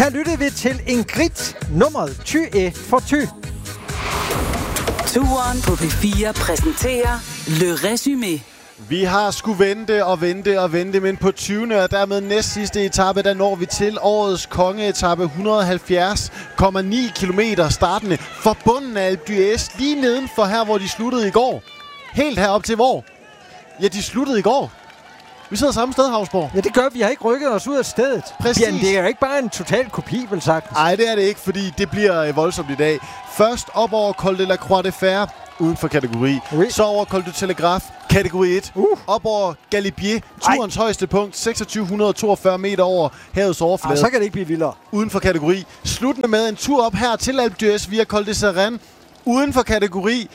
Her lyttede vi til Ingrid, nummeret Thy for Thy. Turen på P4 præsenterer Le Résumé. Vi har sgu vente, men på 20. og dermed næst sidste etape, der når vi til årets kongeetape 170,9 kilometer startende for bunden af Alpe d'Huez, lige nedenfor her, hvor de sluttede i går. Helt herop til hvor? Ja, de sluttede i går. Vi sidder samme sted, Havsborg. Ja, det gør vi. Har ikke rykket os ud af stedet. Præcis. Ja, det er jo ikke bare en total kopi, vel sagt. Nej, det er det ikke, fordi det bliver voldsomt i dag. Først op over Col de la Croix de Fer, uden for kategori. Oui. Så over Col du Telegraphe, kategori 1. Op over Galibier, turens højeste punkt, 2642 meter over havets overflade. Så kan det ikke blive vildere. Uden for kategori. Sluttende med en tur op her til Alpe d'Huez via Col de Seren. Uden for kategori.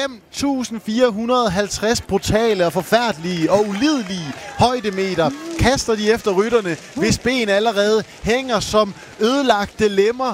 5.450 brutale og forfærdelige og ulidelige højdemeter kaster de efter rytterne, hvis ben allerede hænger som ødelagte lemmer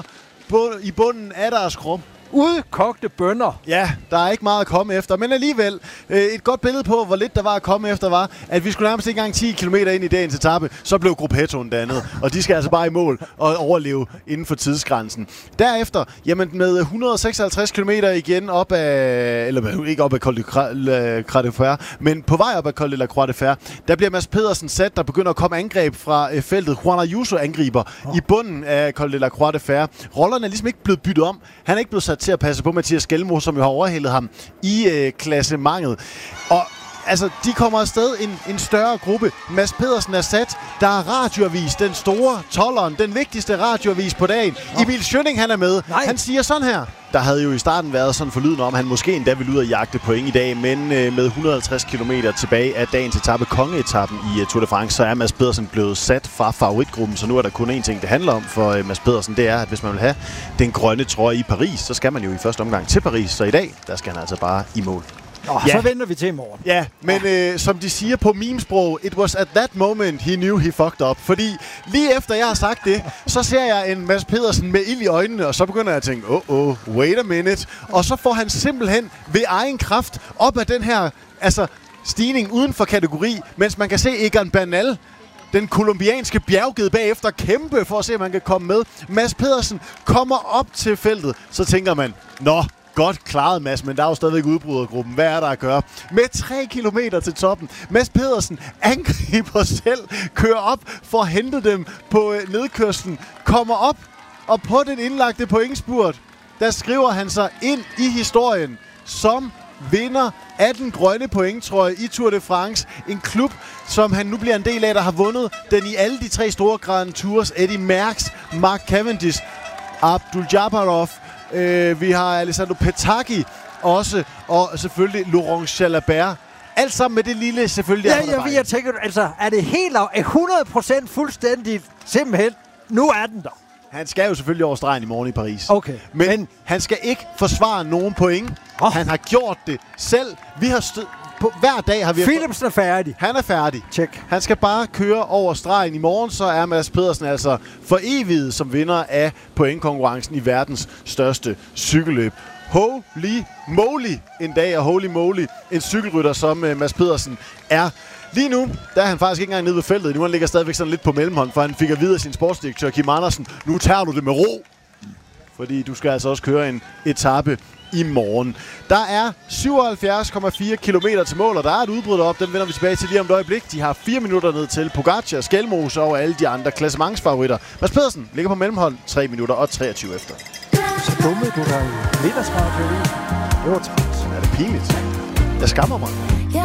i bunden af deres krop. Udkogte bønner. Ja, der er ikke meget at komme efter, men alligevel et godt billede på, hvor lidt der var at komme efter, var, at vi skulle nærmest ikke engang 10 km ind i dagens etape, så blev Gruppettoen dannet, og de skal altså bare i mål og overleve inden for tidsgrænsen. Derefter, jamen med 156 km igen op af, eller ikke op af Col de Croix de Fer, men på vej op af Col de la Croix de Fer, der bliver Mads Pedersen sat, der begynder at komme angreb fra feltet. Juan Ayuso angriber i bunden af Col de la Croix de Fer. Rollerne er ligesom ikke blevet byttet om. Han er ikke blevet sat til at passe på Mathias Skelmo, som jo har overhældet ham i klassementet. Og altså, de kommer afsted en større gruppe. Mads Pedersen er sat. Der er radioavis, den store tolleren, den vigtigste radioavis på dagen. Emil Schønning, han er med. Nej. Han siger sådan her. Der havde jo i starten været sådan forlydende om, at han måske endda ville ud og jagte point i dag, men med 150 km tilbage af dagens etape, kongeetappen i Tour de France, så er Mads Pedersen blevet sat fra favoritgruppen, så nu er der kun én ting, det handler om for Mads Pedersen, det er, at hvis man vil have den grønne trøje i Paris, så skal man jo i første omgang til Paris, så i dag, der skal han altså bare i mål. Så venter vi til i morgen. Ja, men som de siger på memesprog, it was at that moment he knew he fucked up. Fordi lige efter jeg har sagt det, så ser jeg en Mads Pedersen med ild i øjnene, og så begynder jeg at tænke, wait a minute. Og så får han simpelthen ved egen kraft op af den her stigning uden for kategori, mens man kan se Egan Bernal, den kolumbianske bjergged bagefter, kæmpe for at se, om man kan komme med. Mads Pedersen kommer op til feltet, så tænker man, godt klaret, Mads, men der er jo stadigvæk udbrydergruppen. Hvad er der at gøre? Med 3 kilometer til toppen. Mads Pedersen angriber selv, kører op for at hente dem på nedkørslen, kommer op, og på den indlagte pointspurt, der skriver han sig ind i historien som vinder af den grønne pointtrøje i Tour de France. En klub, som han nu bliver en del af, der har vundet den i alle de 3 store Grand Tours. Eddy Merckx, Mark Cavendish, Abdul Jabbarov, vi har Alessandro Petacchi også, og selvfølgelig Laurent Jalabert. Alt sammen med det lille, selvfølgelig. Jeg tænker, er det helt 100% fuldstændigt simpelthen? Nu er den der. Han skal jo selvfølgelig over stregen i morgen i Paris. Okay. Men han skal ikke forsvare nogen point. Han har gjort det selv. Vi har på hver dag har vi... Philipsen er færdig. Han er færdig. Check. Han skal bare køre over stregen i morgen, så er Mads Pedersen altså for evigt som vinder af pointkonkurrencen i verdens største cykelløb. Holy moly en dag, og holy moly en cykelrytter, som Mads Pedersen er. Lige nu, der er han faktisk ikke engang nede ved feltet. Nu han ligger stadigvæk sådan lidt på mellemhånd, for han fik at vide af sin sportsdirektør Kim Andersen, nu tager du det med ro. Fordi du skal altså også køre en etape i morgen. Der er 77,4 kilometer til mål, og der er et udbrud op. Den vender vi tilbage til lige om et øjeblik. De har 4 minutter ned til Pogacar, Skelmose og alle de andre klassementsfavoritter. Mads Pedersen ligger på mellemhold 3 minutter og 23 efter. Så dumme du der i middagsradio. Det var træt. Er det pinligt? Jeg skammer mig.